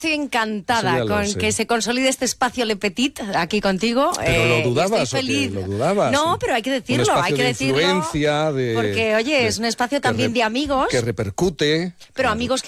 Estoy encantada con que se consolide este espacio Le Petit aquí contigo. Pero lo dudabas, estoy feliz. ¿o qué? ¿Lo dudabas? No, pero hay que decirlo, hay que decirlo. Influencia, porque, oye, es un espacio también de amigos. Que repercute. Pero amigos que